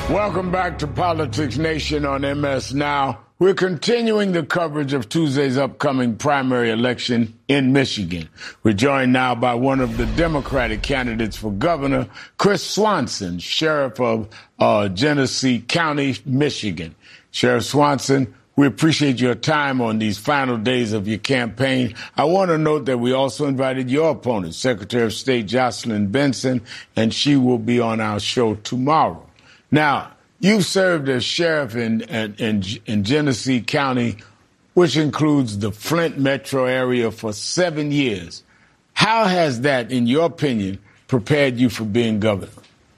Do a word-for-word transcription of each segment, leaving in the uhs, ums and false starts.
Welcome back to Politics Nation on M S Now. We're continuing the coverage of Tuesday's upcoming primary election in Michigan. We're joined now by one of the Democratic candidates for governor, Chris Swanson, sheriff of uh, Genesee County, Michigan. Sheriff Swanson, we appreciate your time on these final days of your campaign. I want to note that we also invited your opponent, Secretary of State Jocelyn Benson, and she will be on our show tomorrow. Now, you've served as sheriff in, in, in Genesee County, which includes the Flint metro area, for seven years. How has that, in your opinion, prepared you for being governor?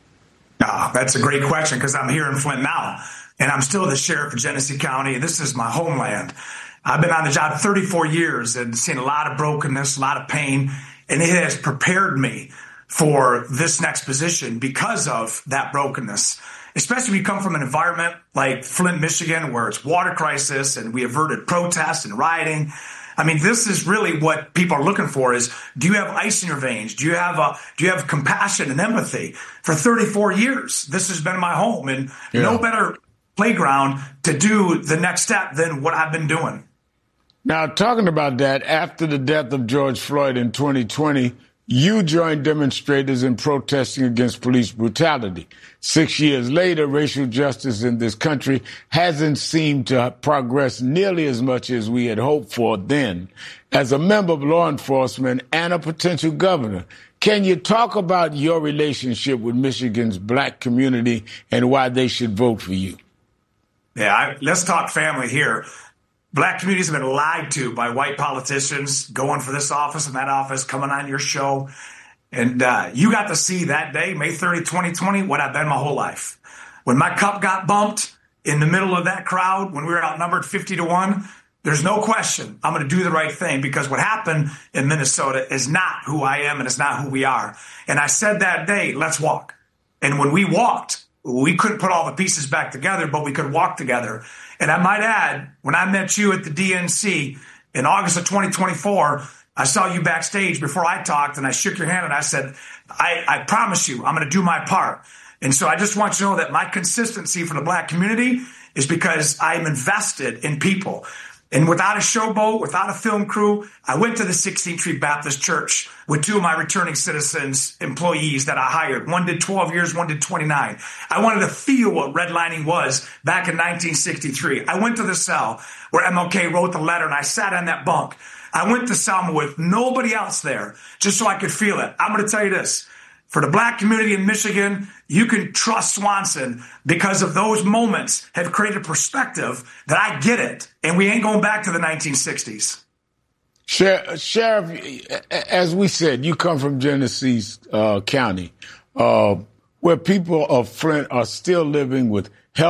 Oh, that's a great question, because I'm here in Flint now, and I'm still the sheriff of Genesee County. This is my homeland. I've been on the job thirty-four years and seen a lot of brokenness, a lot of pain, and it has prepared me for this next position because of that brokenness. Especially when you come from an environment like Flint, Michigan, where it's water crisis and we averted protests and rioting. I mean, this is really what people are looking for: is, do you have ice in your veins? Do you have a, do you have compassion and empathy? For thirty-four years, this has been my home, and yeah. no better playground to do the next step than what I've been doing. Now, talking about that, after the death of George Floyd in twenty twenty, you joined demonstrators in protesting against police brutality. Six years later, racial justice in this country hasn't seemed to progress nearly as much as we had hoped for then. As a member of law enforcement and a potential governor, can you talk about your relationship with Michigan's black community and why they should vote for you? Yeah, I, let's talk family here. Black communities have been lied to by white politicians going for this office and that office, coming on your show. And uh, you got to see that day, May thirtieth, twenty twenty, what I've been my whole life. When my cup got bumped in the middle of that crowd, when we were outnumbered fifty to one, there's no question I'm going to do the right thing, because what happened in Minnesota is not who I am and it's not who we are. And I said that day, let's walk. And when we walked, we couldn't put all the pieces back together, but we could walk together. And I might add, when I met you at the D N C in August of twenty twenty-four, I saw you backstage before I talked, and I shook your hand and I said, I, I promise you, I'm going to do my part. And so I just want you to know that my consistency for the black community is because I'm invested in people. And without a showboat, without a film crew, I went to the sixteenth Street Baptist Church with two of my returning citizens employees that I hired. One did twelve years, one did twenty-nine. I wanted to feel what redlining was back in nineteen sixty-three. I went to the cell where M L K wrote the letter, and I sat on that bunk. I went to Selma with nobody else there, just so I could feel it. I'm going to tell you this. For the black community in Michigan, you can trust Swanson, because of those moments have created a perspective that I get it, and we ain't going back to the nineteen sixties. Sheriff, Sheriff, as we said, you come from Genesee uh, County, uh, where people of Flint are still living with